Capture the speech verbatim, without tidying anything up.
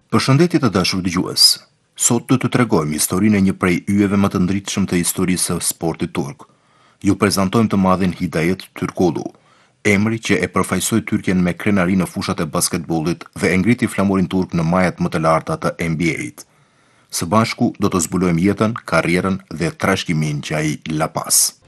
Përshëndetje të dashur dëgjues. Sot do t'ju tregojmë historinë e një prej yjeve më të ndritshëm të historisë së sportit turk. Ju prezantojmë të madhin Hidayet Türkoğlu, emri që e përfaqësoi Turqen me krenari në fushat e basketbollit dhe e ngriti flamurin turk në majat më të larta të N B A-t. Së bashku do të zbulojmë jetën, karrierën dhe trashëgiminë që ai la pas.